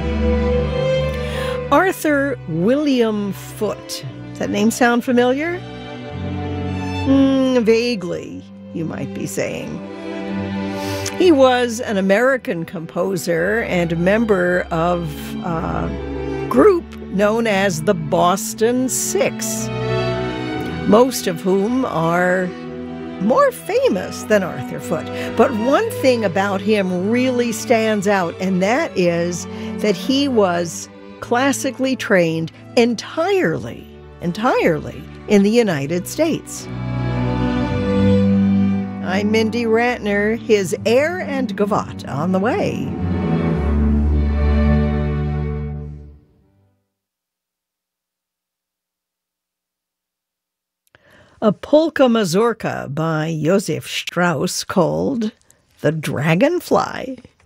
Arthur William Foote. Does that name sound familiar? Vaguely, you might be saying. He was an American composer and a member of a group known as the Boston Six, most of whom are more famous than Arthur Foote. But one thing about him really stands out, and that is that he was classically trained entirely in the United States. I'm Mindy Rantner, his heir and gavotte on the way. A polka mazurka by Josef Strauss called The Dragonfly.